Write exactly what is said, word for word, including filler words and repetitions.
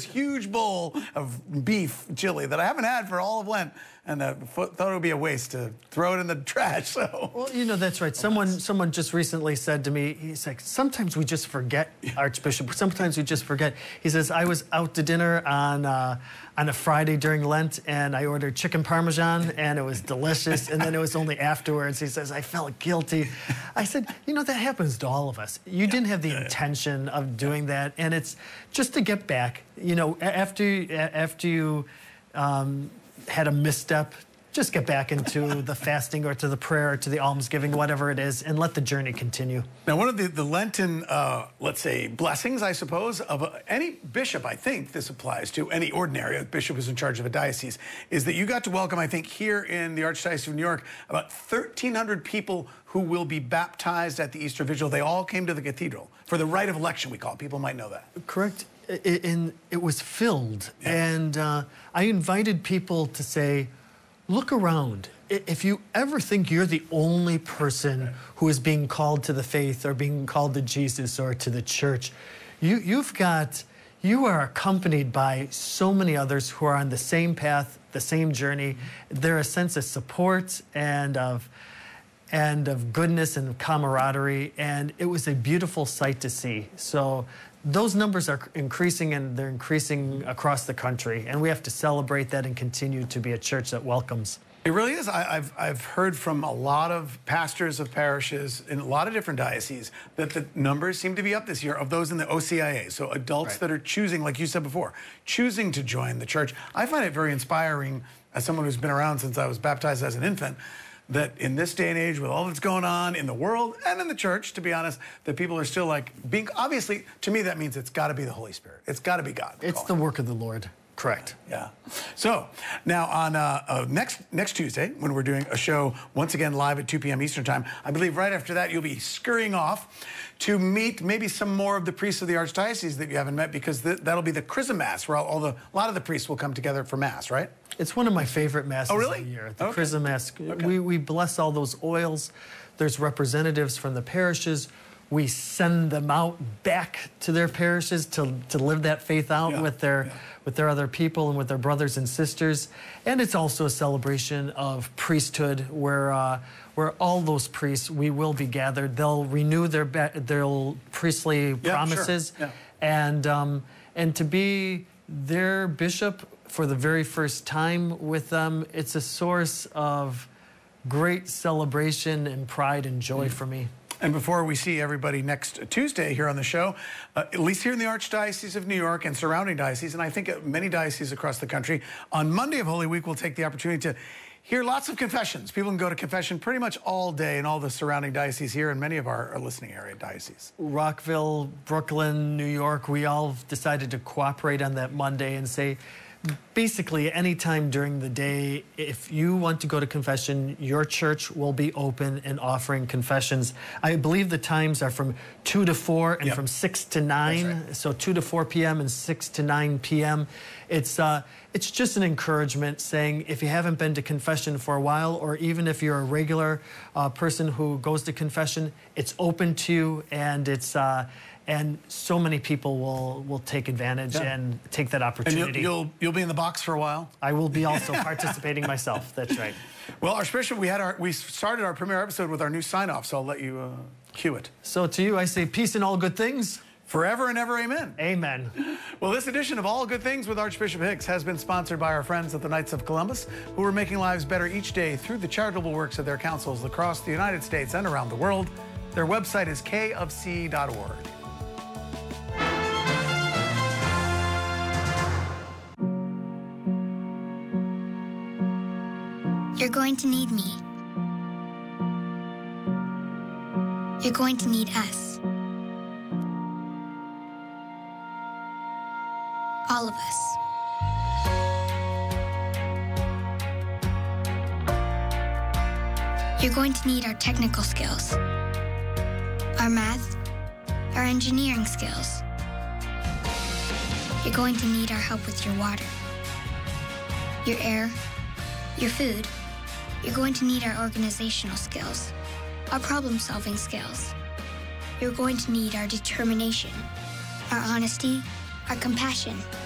huge bowl of beef chili that I haven't had for all of Lent, and I thought it would be a waste to throw it in the trash. So, well, you know, that's right. Someone, someone just recently said to me, he's like, sometimes we just forget, Archbishop. Sometimes we just forget. He says, I was out to dinner on uh, on a Friday during Lent, and I ordered chicken parmesan, and it was delicious. And then it was only afterwards. He says, I felt guilty. I said, you know, that happens to all of us. You didn't have the intention of doing that, and it's just to get back. You know, after after you um, had a misstep, just get back into the fasting or to the prayer or to the almsgiving, whatever it is, and let the journey continue. Now, one of the, the Lenten, uh, let's say, blessings, I suppose, of uh, any bishop, I think this applies to, any ordinary bishop who's in charge of a diocese, is that you got to welcome, I think, here in the Archdiocese of New York, about thirteen hundred people who will be baptized at the Easter Vigil. They all came to the cathedral for the rite of election, we call it. People might know that. Correct. It, and it was filled. Yeah. And uh, I invited people to say, look around. If you ever think you're the only person who is being called to the faith or being called to Jesus or to the church, you, you've got, you are accompanied by so many others who are on the same path, the same journey. There's a sense of support and of, and of goodness and camaraderie, and it was a beautiful sight to see. So those numbers are increasing, and they're increasing across the country, and we have to celebrate that and continue to be a church that welcomes. It really is. I, I've, I've heard from a lot of pastors of parishes in a lot of different dioceses that the numbers seem to be up this year of those in the O C I A, so adults right. that are choosing, like you said before, choosing to join the church. I find it very inspiring as someone who's been around since I was baptized as an infant, that in this day and age, with all that's going on in the world and in the church, to be honest, that people are still like being, obviously, to me, that means it's got to be the Holy Spirit. It's got to be God. It's the work of the Lord. Correct. Yeah. So now on uh, uh, next next Tuesday, when we're doing a show once again live at two p m Eastern Time, I believe right after that you'll be scurrying off to meet maybe some more of the priests of the Archdiocese that you haven't met, because th that'll be the Chrism Mass, where all, all the a lot of the priests will come together for Mass, right? It's one of my favorite Masses oh, really? of the year. The okay. Chrism Mass. Okay. We we bless all those oils. There's representatives from the parishes. We send them out back to their parishes to, to live that faith out yeah, with their yeah. with their other people and with their brothers and sisters. And it's also a celebration of priesthood, where uh, where all those priests, we will be gathered. They'll renew their their priestly yeah, promises, sure. yeah. and um, and to be their bishop for the very first time with them, it's a source of great celebration and pride and joy mm. for me. And before we see everybody next Tuesday here on the show, uh, at least here in the Archdiocese of New York and surrounding dioceses, and I think many dioceses across the country, on Monday of Holy Week, we'll take the opportunity to hear lots of confessions. People can go to confession pretty much all day in all the surrounding dioceses here and many of our, our listening area dioceses. Rockville, Brooklyn, New York, we all decided to cooperate on that Monday and say, basically, any time during the day, if you want to go to confession, your church will be open and offering confessions. I believe the times are from two to four and yep. from six to nine. Right. So two to four p m and six to nine p m It's, uh, it's just an encouragement saying, if you haven't been to confession for a while, or even if you're a regular uh, person who goes to confession, it's open to you, and it's... Uh, And so many people will will take advantage yeah. and take that opportunity. And you'll, you'll you'll be in the box for a while. I will be also participating myself. That's right. Well, Archbishop, we had our we started our premiere episode with our new sign off, so I'll let you uh, cue it. So to you, I say peace and all good things. Forever and ever, amen. Amen. Well, this edition of All Good Things with Archbishop Hicks has been sponsored by our friends at the Knights of Columbus, who are making lives better each day through the charitable works of their councils across the United States and around the world. Their website is k of c dot org. You're going to need me. You're going to need us. All of us. You're going to need our technical skills, our math, our engineering skills. You're going to need our help with your water, your air, your food. You're going to need our organizational skills, our problem-solving skills. You're going to need our determination, our honesty, our compassion,